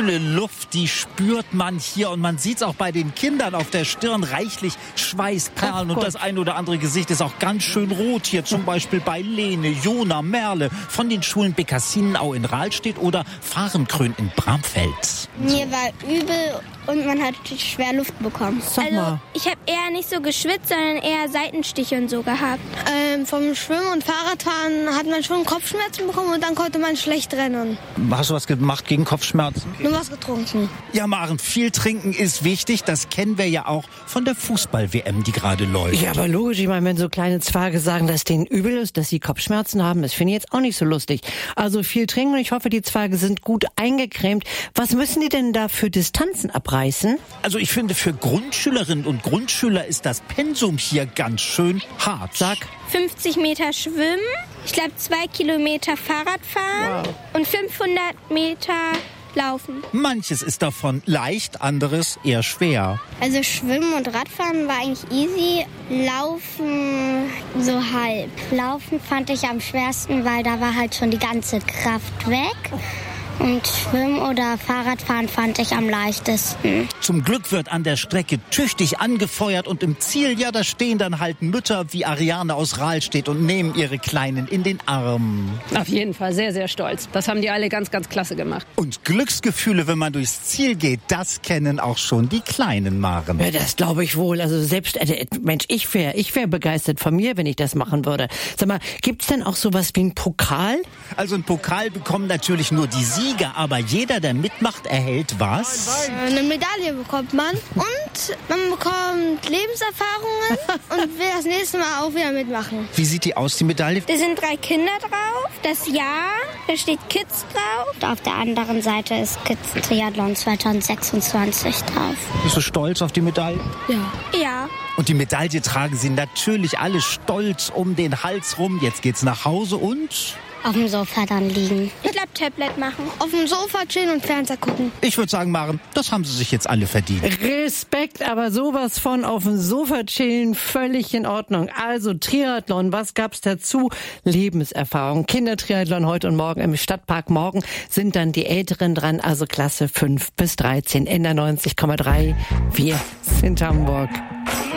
kühle Luft, die spürt man hier. Und man sieht es auch bei den Kindern auf der Stirn, reichlich Schweißperlen. Und das ein oder andere Gesicht ist auch ganz schön rot. Hier zum Beispiel bei Lene, Jona, Merle von den Schulen Bekassinenau in Rahlstedt oder Fahrenkrön in Bramfeld. Mir war übel und man hat schwer Luft bekommen. Also ich habe eher nicht so geschwitzt, sondern eher Seitenstiche und so gehabt. Vom Schwimmen und Fahrradfahren hat man schon Kopfschmerzen bekommen und dann konnte man schlecht rennen. Hast du was gemacht gegen Kopfschmerzen? Nur was getrunken. Ja, Maren, viel trinken ist wichtig. Das kennen wir ja auch von der Fußball-WM, die gerade läuft. Ja, aber logisch. Ich meine, wenn so kleine Zwerge sagen, dass denen übel ist, dass sie Kopfschmerzen haben, das finde ich jetzt auch nicht so lustig. Also viel trinken und ich hoffe, die Zwerge sind gut eingecremt. Was müssen die denn da für Distanzen abreißen? Also ich finde, für Grundschülerinnen und Grundschüler ist das Pensum hier ganz schön hart. Sag. 50 Meter schwimmen, ich glaube 2 Kilometer Fahrrad fahren und 500 Meter laufen. Manches ist davon leicht, anderes eher schwer. Also Schwimmen und Radfahren war eigentlich easy. Laufen so halb. Laufen fand ich am schwersten, weil da war halt schon die ganze Kraft weg. Und Schwimmen oder Fahrradfahren fand ich am leichtesten. Zum Glück wird an der Strecke tüchtig angefeuert und im Ziel, ja, da stehen dann halt Mütter wie Ariane aus Rahlstedt und nehmen ihre Kleinen in den Arm. Auf jeden Fall sehr, sehr stolz. Das haben die alle ganz, ganz klasse gemacht. Und Glücksgefühle, wenn man durchs Ziel geht, das kennen auch schon die kleinen Maren. Ja, das glaube ich wohl. Also selbst, Mensch, ich wär begeistert von mir, wenn ich das machen würde. Sag mal, gibt's denn auch sowas wie einen Pokal? Also einen Pokal bekommen natürlich nur die Sieger, aber jeder, der mitmacht, erhält was? Eine Medaille bekommt man und man bekommt Lebenserfahrungen und will das nächste Mal auch wieder mitmachen. Wie sieht die aus, die Medaille? Da sind 3 Kinder drauf, das Jahr, da steht Kids drauf. Und auf der anderen Seite ist Kids Triathlon 2026 drauf. Bist du stolz auf die Medaille? Ja. Und die Medaille tragen sie natürlich alle stolz um den Hals rum. Jetzt geht's nach Hause und... Auf dem Sofa dann liegen. Ich glaube Tablet machen. Auf dem Sofa chillen und Fernseher gucken. Ich würde sagen, Maren, das haben sie sich jetzt alle verdient. Respekt, aber sowas von auf dem Sofa chillen, völlig in Ordnung. Also Triathlon, was gab's dazu? Lebenserfahrung. Kindertriathlon heute und morgen im Stadtpark. Morgen sind dann die Älteren dran, also Klasse 5 bis 13 in der 90,3. Wir sind Hamburg.